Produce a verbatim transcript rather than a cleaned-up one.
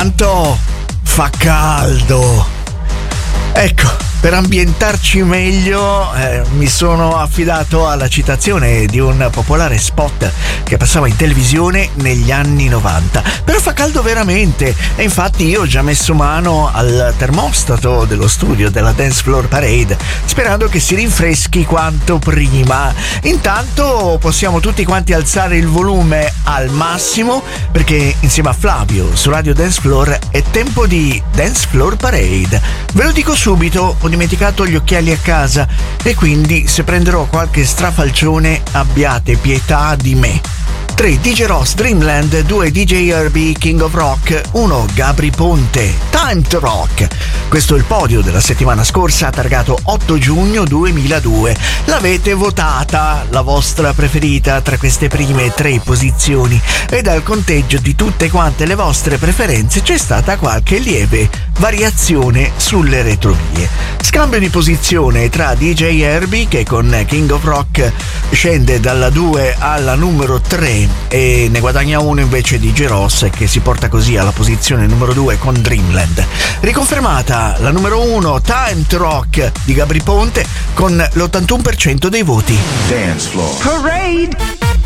Intanto fa caldo. Ecco, per ambientarci meglio eh, mi sono affidato alla citazione di un popolare spot che passava in televisione negli anni novanta. Però fa caldo veramente e infatti io ho già messo mano al termostato dello studio della Dance Floor Parade sperando che si rinfreschi quanto prima. Intanto possiamo tutti quanti alzare il volume al massimo perché insieme a Flavio su Radio Dance Floor è tempo di Dance Floor Parade. Ve lo dico subito, ho dimenticato gli occhiali a casa e quindi se prenderò qualche strafalcione abbiate pietà di me. tre D J Ross Dreamland, due D J R B King of Rock, uno Gabry Ponte Time to Rock. Questo è il podio della settimana scorsa targato otto giugno duemiladue. L'avete votata la vostra preferita tra queste prime tre posizioni e dal conteggio di tutte quante le vostre preferenze c'è stata qualche lieve variazione sulle retrovie. Scambio di posizione tra D J R B che con King of Rock scende dalla due alla numero tre e ne guadagna uno invece di D J Ross che si porta così alla posizione numero due con Dreamland. Riconfermata la numero uno Time to Rock di Gabry Ponte con l'ottantuno per cento dei voti. Dance Floor Parade.